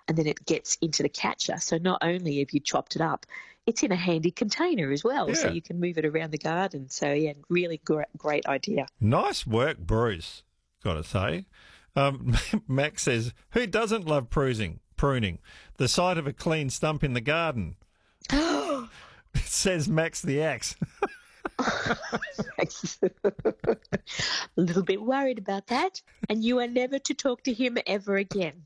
and then it gets into the catcher. So not only have you chopped it up, it's in a handy container as well, so Yeah. you can move it around the garden. So, yeah, really great idea. Nice work, Bruce, got to say. Max says, who doesn't love pruning? The sight of a clean stump in the garden. Says Max the Axe. A little bit worried about that, and you are never to talk to him ever again.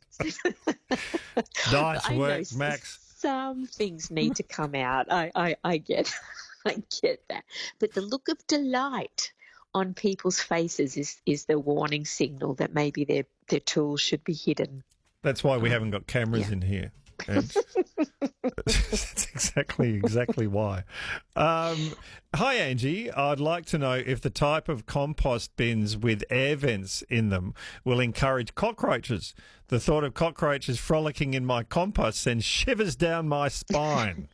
Nice I work, know Max. some things need to come out. I get I get that. But the look of delight on people's faces is the warning signal that maybe their tools should be hidden. That's why we haven't got cameras in here. That's exactly why. Hi, Angie. I'd like to know if the type of compost bins with air vents in them will encourage cockroaches. The thought of cockroaches frolicking in my compost sends shivers down my spine.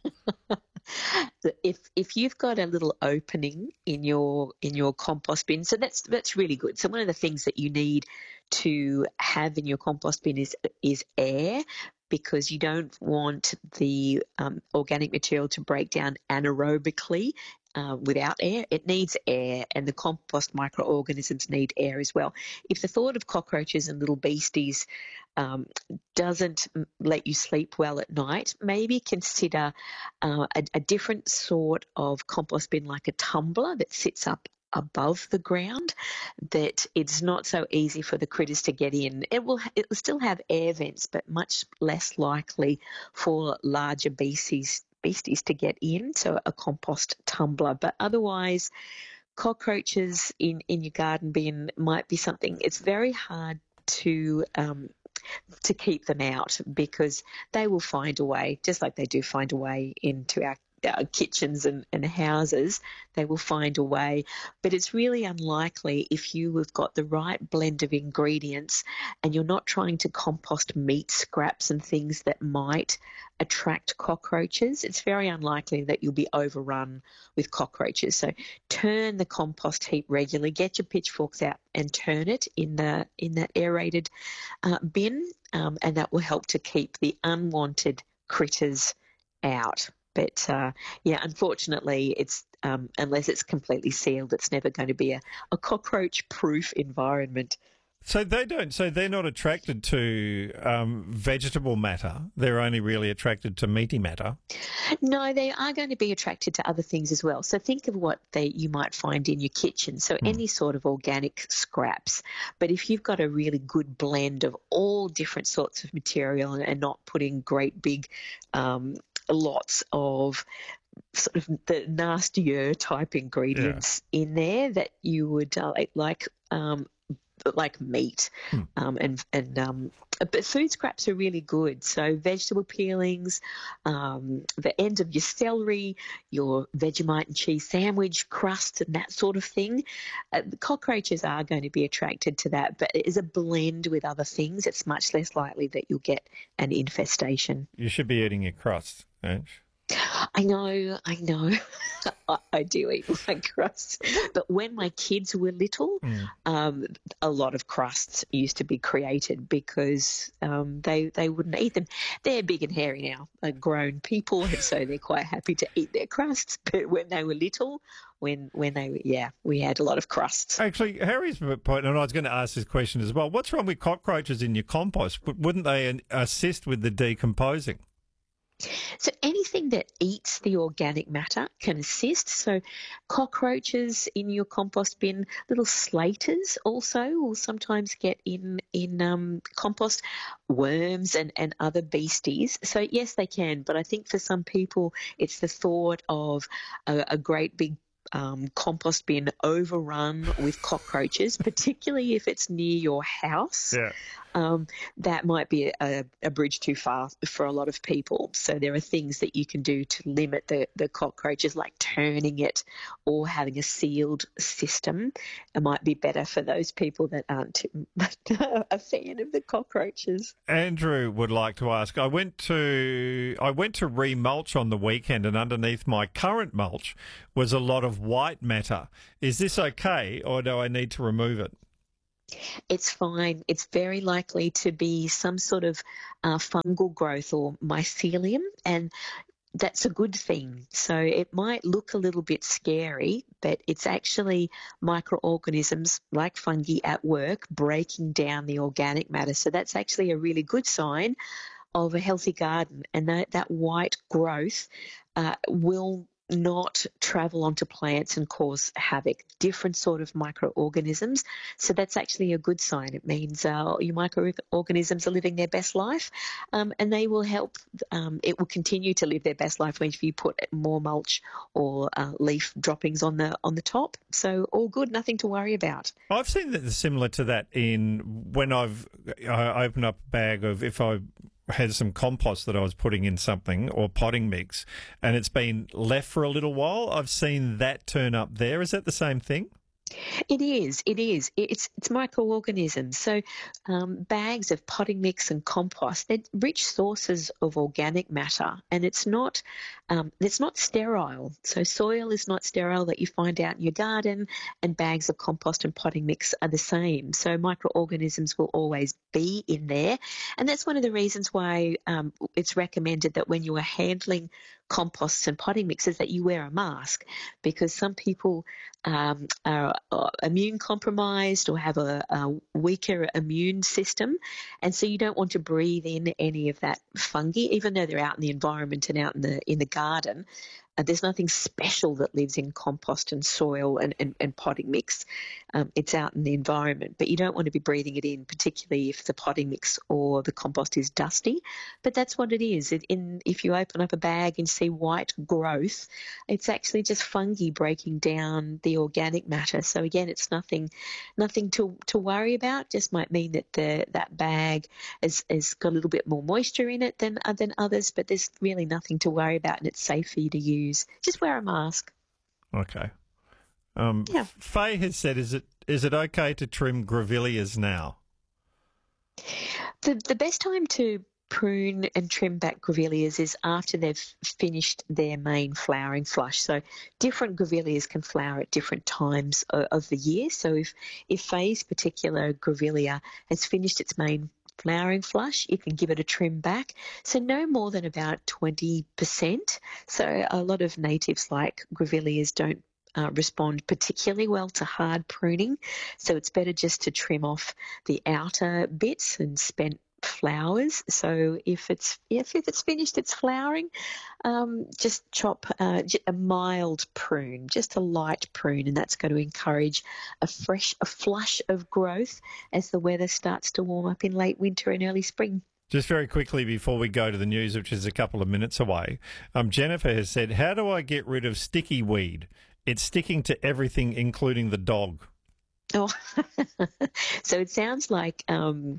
If you've got a little opening in your compost bin, so that's really good. So one of the things that you need to have in your compost bin is air, because you don't want the organic material to break down anaerobically without air. It needs air, and the compost microorganisms need air as well. If the thought of cockroaches and little beasties doesn't let you sleep well at night, maybe consider a different sort of compost bin, like a tumbler that sits up above the ground, that it's not so easy for the critters to get in. It will still have air vents, but much less likely for larger beasties to get in, so a compost tumbler. But otherwise, cockroaches in your garden bin might be something. It's very hard to keep them out, because they will find a way, just like they do find a way into our kitchens and houses. They will find a way. But it's really unlikely, if you have got the right blend of ingredients and you're not trying to compost meat scraps and things that might attract cockroaches, it's very unlikely that you'll be overrun with cockroaches. So turn the compost heap regularly. Get your pitchforks out and turn it in that aerated bin, and that will help to keep the unwanted critters out. But unfortunately, it's unless it's completely sealed, it's never going to be a cockroach-proof environment. So they're not attracted to vegetable matter. They're only really attracted to meaty matter. No, they are going to be attracted to other things as well. So think of what you might find in your kitchen. So any sort of organic scraps. But if you've got a really good blend of all different sorts of material and not putting great big lots of sort of the nastier type ingredients in there that you would like meat, but food scraps are really good. So vegetable peelings, the end of your celery, your Vegemite and cheese sandwich crust and that sort of thing. The cockroaches are going to be attracted to that, but it is a blend with other things. It's much less likely that you'll get an infestation. You should be eating your crust, Ange. I know. I do eat my crusts. But when my kids were little, a lot of crusts used to be created because they wouldn't eat them. They're big and hairy now, grown people, and so they're quite happy to eat their crusts. But when they were little, we had a lot of crusts. Actually, Harry's point, and I was going to ask this question as well, what's wrong with cockroaches in your compost? Wouldn't they assist with the decomposing? So anything that eats the organic matter can assist. So cockroaches in your compost bin, little slaters also will sometimes get in compost, worms and other beasties. So yes, they can, but I think for some people it's the thought of a great big compost bin overrun with cockroaches, particularly if it's near your house. Yeah. That might be a bridge too far for a lot of people. So there are things that you can do to limit the cockroaches, like turning it or having a sealed system. It might be better for those people that aren't a fan of the cockroaches. Andrew would like to ask, I went to remulch on the weekend, and underneath my current mulch was a lot of white matter. Is this okay, or do I need to remove it? It's fine. It's very likely to be some sort of fungal growth or mycelium, and that's a good thing. So it might look a little bit scary, but it's actually microorganisms like fungi at work breaking down the organic matter. So that's actually a really good sign of a healthy garden, and that white growth will not travel onto plants and cause havoc. Different sort of microorganisms. So that's actually a good sign. It means your microorganisms are living their best life, and they will help. It will continue to live their best life if you put more mulch or leaf droppings on the top. So all good, nothing to worry about. I've seen that similar to that in when I open up a bag of, if I had some compost that I was putting in something or potting mix and it's been left for a little while, I've seen that turn up there. Is that the same thing? It is. It is. It's microorganisms. So bags of potting mix and compost, they're rich sources of organic matter, and it's not sterile. So soil is not sterile that you find out in your garden, and bags of compost and potting mix are the same. So microorganisms will always be in there, and that's one of the reasons why it's recommended that when you are handling composts and potting mixes that you wear a mask, because some people are immune compromised or have a weaker immune system, and so you don't want to breathe in any of that fungi, even though they're out in the environment and out in the garden. There's nothing special that lives in compost and soil and potting mix. It's out in the environment, but you don't want to be breathing it in, particularly if the potting mix or the compost is dusty. But that's what it is. If you open up a bag and see white growth, it's actually just fungi breaking down the organic matter. So again, it's nothing to worry about. Just might mean that that bag has got a little bit more moisture in it than others, but there's really nothing to worry about, and it's safe for you to use. Just wear a mask. Okay. Yeah. Faye has said, is it okay to trim grevilleas now? The best time to prune and trim back grevilleas is after they've finished their main flowering flush. So different grevilleas can flower at different times of the year. So if Faye's particular grevillea has finished its main flowering flush, you can give it a trim back. So no more than about 20%. So a lot of natives like grevilleas don't respond particularly well to hard pruning. So it's better just to trim off the outer bits and spent flowers. So if it's finished its flowering, just chop a mild prune, just a light prune, and that's going to encourage a flush of growth as the weather starts to warm up in late winter and early spring. Just very quickly before we go to the news, which is a couple of minutes away, Jennifer has said, how do I get rid of sticky weed? It's sticking to everything, including the dog. Oh, so it sounds like I'm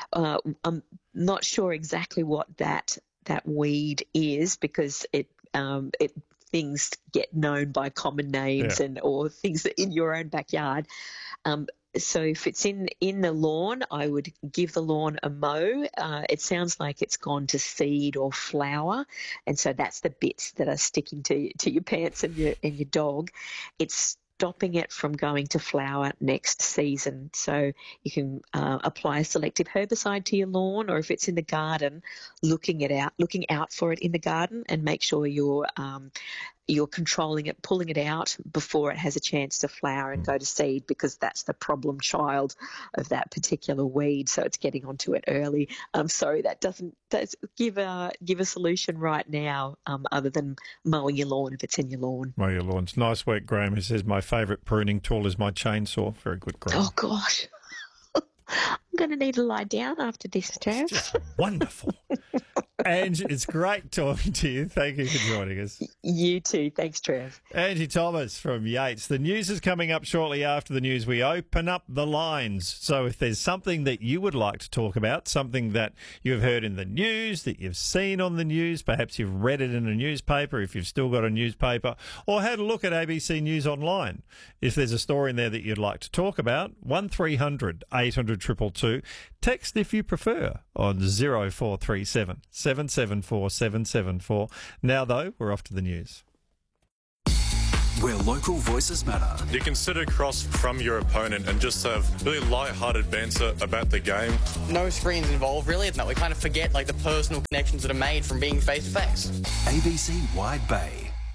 not sure exactly what that weed is, because it things get known by common names, Yeah. and or things that in your own backyard. So if it's in the lawn, I would give the lawn a mow. It sounds like it's gone to seed or flower, and so that's the bits that are sticking to your pants and your dog. It's stopping it from going to flower next season. So you can apply a selective herbicide to your lawn, or if it's in the garden, looking out for it in the garden, and make sure you're controlling it, pulling it out before it has a chance to flower and go to seed, because that's the problem child of that particular weed. So it's getting onto it early. Sorry, that doesn't give a solution right now, other than mowing your lawn if it's in your lawn. Mow your lawns. Nice work, Graham. He says, my favourite pruning tool is my chainsaw. Very good, Graham. Oh, gosh. I'm going to need to lie down after this, Trev. Just wonderful. Ange, it's great talking to you. Thank you for joining us. You too. Thanks, Trev. Angie Thomas from Yates. The news is coming up shortly. After the news, we open up the lines. So if there's something that you would like to talk about, something that you've heard in the news, that you've seen on the news, perhaps you've read it in a newspaper, if you've still got a newspaper, or had a look at ABC News Online. If there's a story in there that you'd like to talk about, 1300 800 222. Text if you prefer on 0437 774 774. Now, though, we're off to the news. where local voices matter. You can sit across from your opponent and just have really light-hearted banter about the game. No screens involved, really. No, we kind of forget the personal connections that are made from being face-to-face. ABC Wide Bay.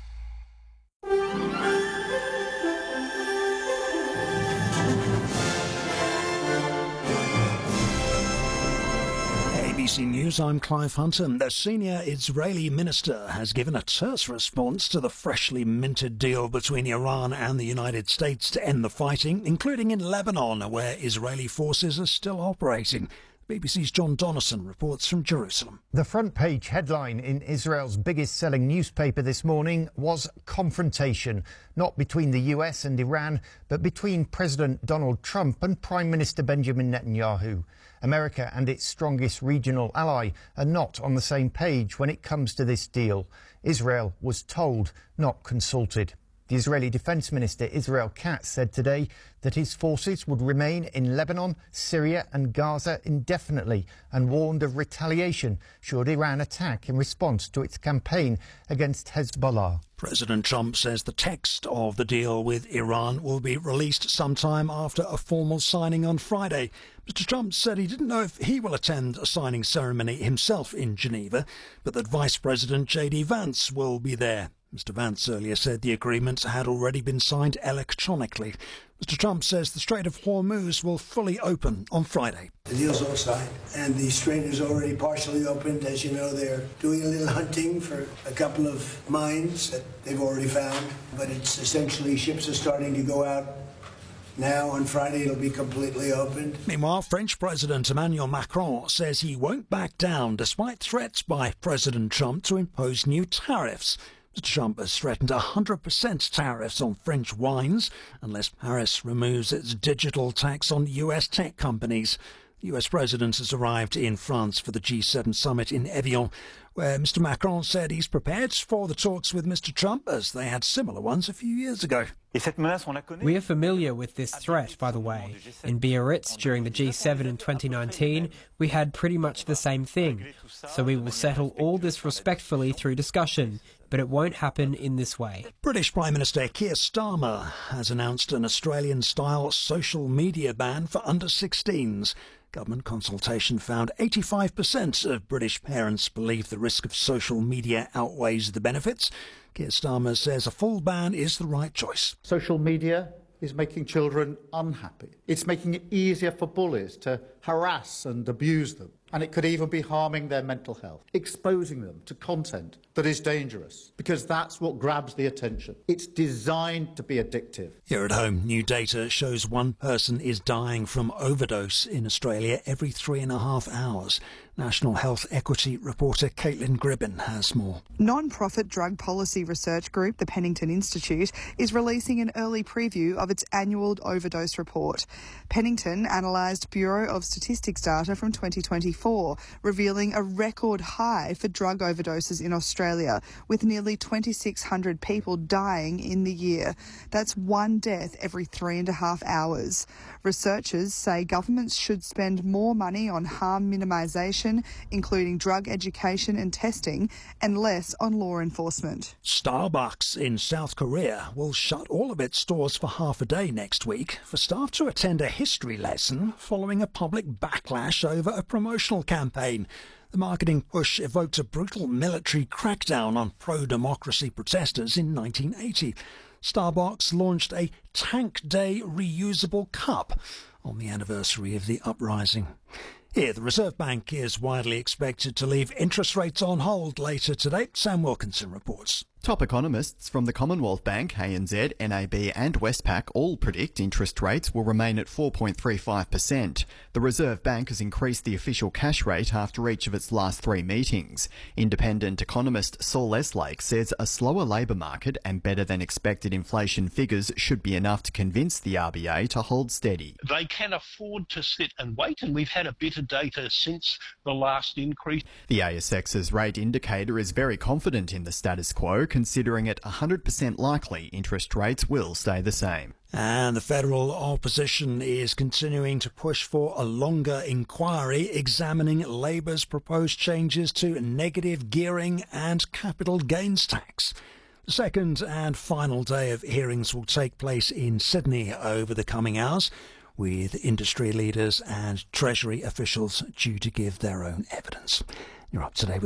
ABC News, I'm Clive Hunter. The senior Israeli minister has given a terse response to the freshly minted deal between Iran and the United States to end the fighting, including in Lebanon, where Israeli forces are still operating. BBC's John Donnison reports from Jerusalem. The front page headline in Israel's biggest selling newspaper this morning was confrontation, not between the US and Iran, but between President Donald Trump and Prime Minister Benjamin Netanyahu. America and its strongest regional ally are not on the same page when it comes to this deal. Israel was told, not consulted. The Israeli Defence Minister Israel Katz said today that his forces would remain in Lebanon, Syria and Gaza indefinitely, and warned of retaliation should Iran attack in response to its campaign against Hezbollah. President Trump says the text of the deal with Iran will be released sometime after a formal signing on Friday. Mr. Trump said he didn't know if he will attend a signing ceremony himself in Geneva, but that Vice President J.D. Vance will be there. Mr. Vance earlier said the agreement had already been signed electronically. Mr. Trump says the Strait of Hormuz will fully open on Friday. The deal's all signed, and the strait is already partially opened. As you know, they're doing a little hunting for a couple of mines that they've already found, but it's essentially ships are starting to go out. Now, on Friday, it'll be completely opened. Meanwhile, French President Emmanuel Macron says he won't back down despite threats by President Trump to impose new tariffs. Mr. Trump has threatened 100% tariffs on French wines unless Paris removes its digital tax on US tech companies. The US president has arrived in France for the G7 summit in Evian, where Mr. Macron said he's prepared for the talks with Mr. Trump as they had similar ones a few years ago. We are familiar with this threat, by the way. In Biarritz during the G7 in 2019, we had pretty much the same thing. So we will settle all this respectfully through discussion, but it won't happen in this way. British Prime Minister Keir Starmer has announced an Australian-style social media ban for under-16s. Government consultation found 85% of British parents believe the risk of social media outweighs the benefits. Keir Starmer says a full ban is the right choice. Social media is making children unhappy. It's making it easier for bullies to harass and abuse them. And it could even be harming their mental health, exposing them to content that is dangerous, because that's what grabs the attention. It's designed to be addictive. Here at home, new data shows one person is dying from overdose in Australia every 3.5 hours. National Health Equity reporter Caitlin Gribbin has more. Non-profit drug policy research group, the Pennington Institute, is releasing an early preview of its annual overdose report. Pennington analysed Bureau of Statistics data from 2024, revealing a record high for drug overdoses in Australia, with nearly 2,600 people dying in the year. That's one death every 3.5 hours. Researchers say governments should spend more money on harm minimisation, including drug education and testing, and less on law enforcement. Starbucks in South Korea will shut all of its stores for half a day next week for staff to attend a history lesson following a public backlash over a promotional campaign. The marketing push evoked a brutal military crackdown on pro-democracy protesters in 1980. Starbucks launched a Tank Day reusable cup on the anniversary of the uprising. Here, the Reserve Bank is widely expected to leave interest rates on hold later today. Sam Wilkinson reports. Top economists from the Commonwealth Bank, ANZ, NAB and Westpac all predict interest rates will remain at 4.35%. The Reserve Bank has increased the official cash rate after each of its last 3 meetings. Independent economist Saul Eslake says a slower labour market and better than expected inflation figures should be enough to convince the RBA to hold steady. They can afford to sit and wait, and we've had a bit of data since the last increase. The ASX's rate indicator is very confident in the status quo, considering it 100% likely interest rates will stay the same. And the federal opposition is continuing to push for a longer inquiry examining Labour's proposed changes to negative gearing and capital gains tax. The second and final day of hearings will take place in Sydney over the coming hours, with industry leaders and Treasury officials due to give their own evidence. You're up to date with